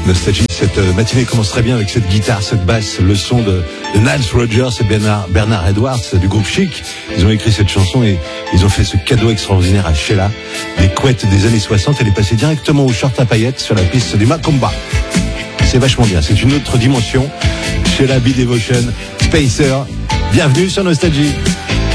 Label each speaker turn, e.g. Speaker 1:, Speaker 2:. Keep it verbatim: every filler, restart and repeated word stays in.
Speaker 1: Nostalgie. Cette matinée commence très bien avec cette guitare, cette basse, le son de, de Nile Rodgers et Bernard, Bernard Edwards du groupe Chic. Ils ont écrit cette chanson et ils ont fait ce cadeau extraordinaire à Sheila. Les couettes des années soixante, elle est passée directement au short à paillettes sur la piste du Macumba. C'est vachement bien, c'est une autre dimension. Sheila B. Devotion, Spacer. Bienvenue sur Nostalgie.